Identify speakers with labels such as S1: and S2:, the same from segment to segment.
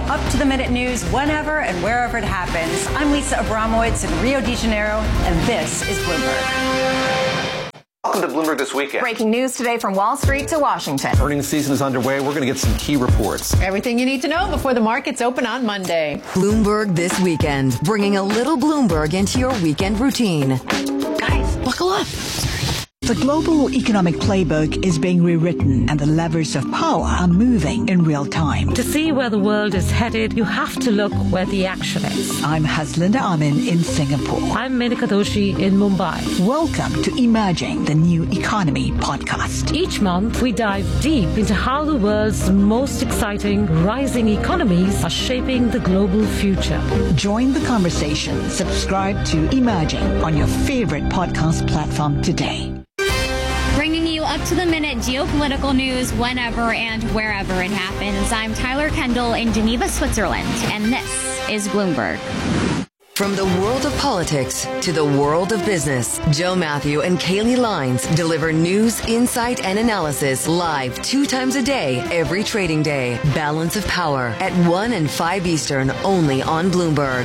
S1: up-to-the-minute news whenever and wherever it happens. I'm Lisa Abramowitz in Rio de Janeiro, and this is Bloomberg.
S2: Welcome to Bloomberg This Weekend.
S3: Breaking news today from Wall Street to Washington.
S4: Earnings season is underway. We're going to get some key reports.
S5: Everything you need to know before the markets open on Monday.
S6: Bloomberg This Weekend, bringing a little Bloomberg into your weekend routine.
S5: Guys, buckle up.
S7: The global economic playbook is being rewritten and the levers of power are moving in real time.
S8: To see where the world is headed, you have to look where the action is.
S7: I'm Haslinda Amin in Singapore.
S8: I'm Menika Doshi in Mumbai.
S7: Welcome to Emerging the New Economy podcast.
S8: Each month, we dive deep into how the world's most exciting rising economies are shaping the global future.
S7: Join the conversation. Subscribe to Emerging on your favorite podcast platform today.
S9: Bringing you up-to-the-minute geopolitical news whenever and wherever it happens. I'm Tyler Kendall in Geneva, Switzerland, and this is Bloomberg.
S6: From the world of politics to the world of business, Joe Matthew and Kaylee Lines deliver news, insight, and analysis live 2 times a day, every trading day. Balance of Power at 1 and 5 Eastern, only on Bloomberg.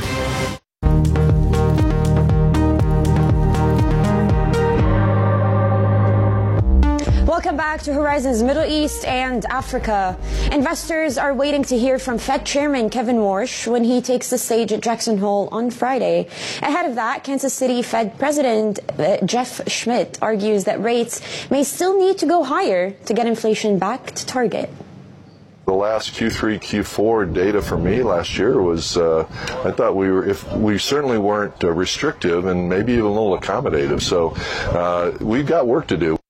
S10: Welcome back to Horizons Middle East and Africa. Investors are waiting to hear from Fed Chairman Kevin Warsh when he takes the stage at Jackson Hole on Friday. Ahead of that, Kansas City Fed President Jeff Schmidt argues that rates may still need to go higher to get inflation back to target.
S11: The last Q3, Q4 data for me last year was, I thought we certainly weren't restrictive and maybe even a little accommodative. So we've got work to do.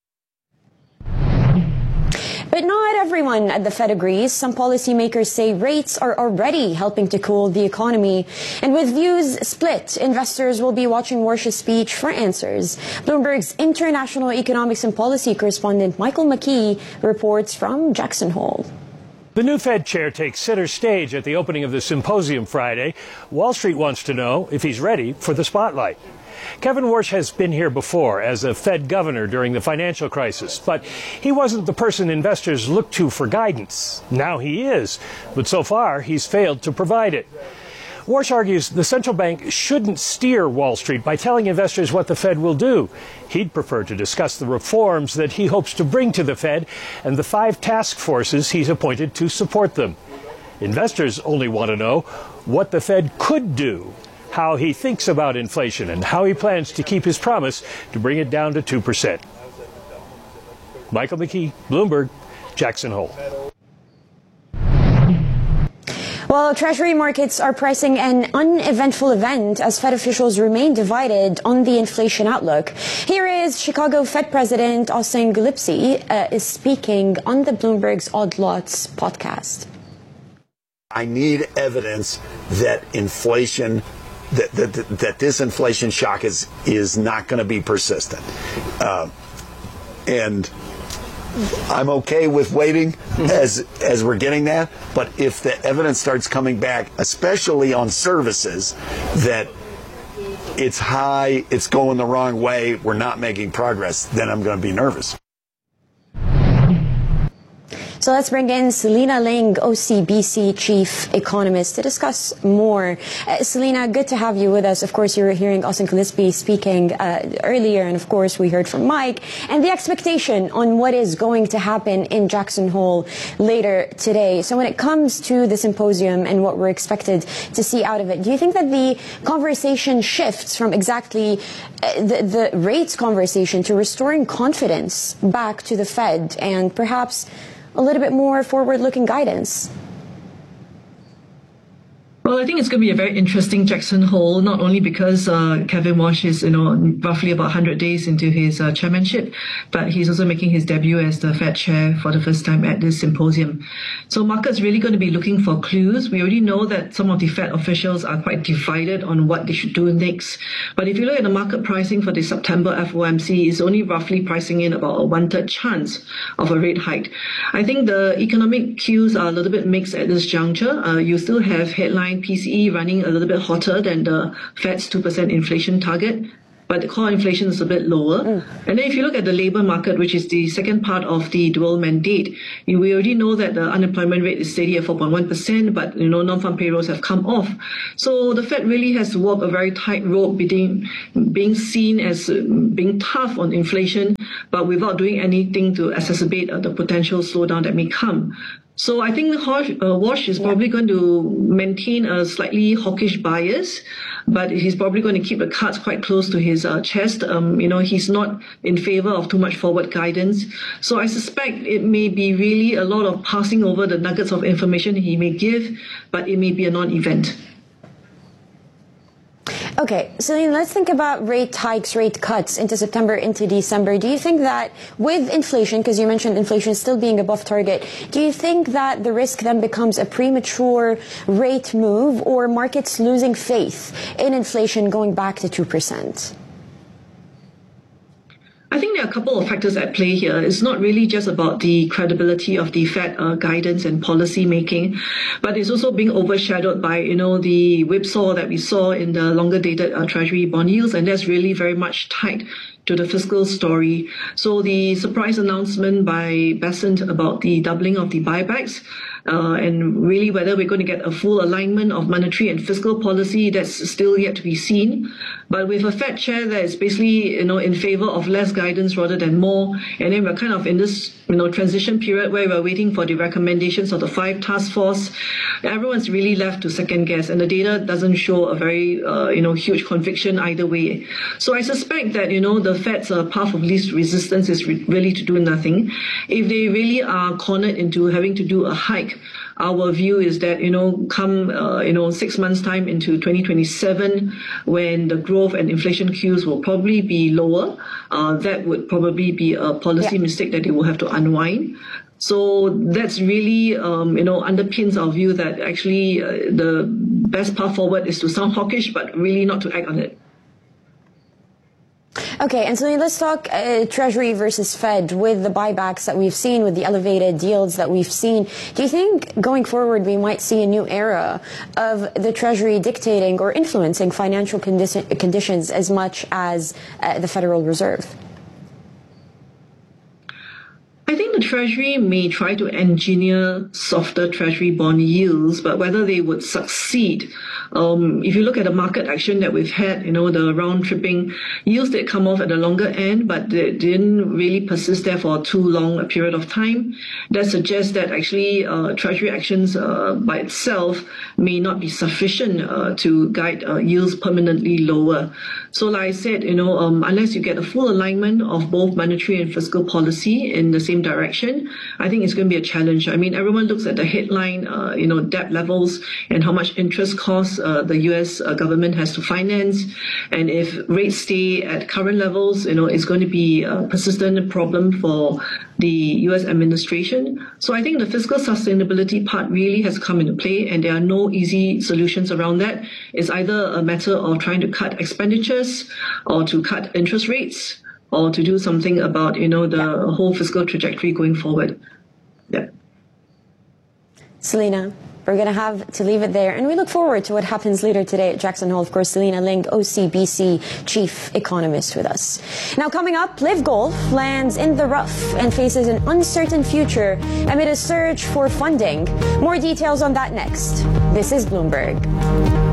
S10: But not everyone at the Fed agrees. Some policymakers say rates are already helping to cool the economy. And with views split, investors will be watching Warsh's speech for answers. Bloomberg's international economics and policy correspondent Michael McKee reports from Jackson Hole.
S12: The new Fed chair takes center stage at the opening of the symposium Friday. Wall Street wants to know if he's ready for the spotlight. Kevin Warsh has been here before as a Fed governor during the financial crisis, but he wasn't the person investors looked to for guidance. Now he is, but so far he's failed to provide it. Warsh argues the central bank shouldn't steer Wall Street by telling investors what the Fed will do. He'd prefer to discuss the reforms that he hopes to bring to the Fed and the 5 task forces he's appointed to support them. Investors only want to know what the Fed could do, how he thinks about inflation, and how he plans to keep his promise to bring it down to 2%. Michael McKee, Bloomberg, Jackson Hole.
S10: Well, Treasury markets are pricing an uneventful event as Fed officials remain divided on the inflation outlook. Here is Chicago Fed President Austin Gillespie is speaking on the Bloomberg's Odd Lots podcast.
S13: I need evidence that inflation that this inflation shock is not going to be persistent. And I'm okay with waiting as we're getting that. But if the evidence starts coming back, especially on services, that it's high, it's going the wrong way, we're not making progress, then I'm going to be nervous.
S10: So let's bring in Selena Ling, OCBC chief economist, to discuss more. Selena, good to have you with us. Of course, you were hearing Austin Gillespie speaking earlier, and of course, we heard from Mike. And the expectation on what is going to happen in Jackson Hole later today. So when it comes to the symposium and what we're expected to see out of it, do you think that the conversation shifts from exactly the rates conversation to restoring confidence back to the Fed and perhaps a little bit more forward-looking guidance?
S14: Well, I think it's going to be a very interesting Jackson Hole, not only because Kevin Warsh is, roughly about 100 days into his chairmanship, but he's also making his debut as the Fed chair for the first time at this symposium. So markets really going to be looking for clues. We already know that some of the Fed officials are quite divided on what they should do next. But if you look at the market pricing for the September FOMC, it's only roughly pricing in about a 1/3 chance of a rate hike. I think the economic cues are a little bit mixed at this juncture. You still have headline PCE running a little bit hotter than the Fed's 2% inflation target. but the core inflation is a bit lower. And then if you look at the labor market, which is the second part of the dual mandate, we already know that the unemployment rate is steady at 4.1%, but non-farm payrolls have come off. So the Fed really has to walk a very tight rope between being seen as being tough on inflation, but without doing anything to exacerbate the potential slowdown that may come. So I think Walsh is probably going to maintain a slightly hawkish bias, but he's probably going to keep the cards quite close to his chest. He's not in favor of too much forward guidance. So I suspect it may be really a lot of passing over the nuggets of information he may give, but it may be a non-event.
S10: Okay, Celine, let's think about rate hikes, rate cuts into September, into December. Do you think that with inflation, because you mentioned inflation still being above target, do you think that the risk then becomes a premature rate move or markets losing faith in inflation going back to 2%?
S14: I think there are a couple of factors at play here. It's not really just about the credibility of the Fed guidance and policy making, but it's also being overshadowed by, the whipsaw that we saw in the longer dated Treasury bond yields, and that's really very much tied to the fiscal story. So the surprise announcement by Bessent about the doubling of the buybacks, and really whether we're going to get a full alignment of monetary and fiscal policy, that's still yet to be seen. But with a Fed chair that is basically, in favor of less guidance rather than more, and then we're kind of in this, transition period where we're waiting for the recommendations of the 5 task force, everyone's really left to second guess, and the data doesn't show a very, huge conviction either way. So I suspect that, the Fed's path of least resistance is really to do nothing. If they really are cornered into having to do a hike, our view is that, come, 6 months' time into 2027, when the growth and inflation cues will probably be lower, that would probably be a policy mistake that they will have to unwind. So that's really, underpins our view that actually the best path forward is to sound hawkish, but really not to act on it.
S10: Okay, and so let's talk Treasury versus Fed with the buybacks that we've seen, with the elevated yields that we've seen. Do you think going forward we might see a new era of the Treasury dictating or influencing financial conditions as much as the Federal Reserve?
S14: I think the Treasury may try to engineer softer Treasury bond yields, but whether they would succeed, if you look at the market action that we've had, the round-tripping yields that come off at the longer end, but they didn't really persist there for too long a period of time, that suggests that actually Treasury actions by itself may not be sufficient to guide yields permanently lower. So like I said, unless you get a full alignment of both monetary and fiscal policy in the same direction, I think it's going to be a challenge. I mean, everyone looks at the headline, debt levels and how much interest costs the U.S. government has to finance. And if rates stay at current levels, it's going to be a persistent problem for the U.S. administration. So I think the fiscal sustainability part really has come into play, and there are no easy solutions around that. It's either a matter of trying to cut expenditures or to cut interest rates, or to do something about, the whole fiscal trajectory going forward. Yeah.
S10: Selena, we're going to have to leave it there. And we look forward to what happens later today at Jackson Hole. Of course, Selena Ling, OCBC chief economist with us. Now, coming up, Live Golf lands in the rough and faces an uncertain future amid a surge for funding. More details on that next. This is Bloomberg.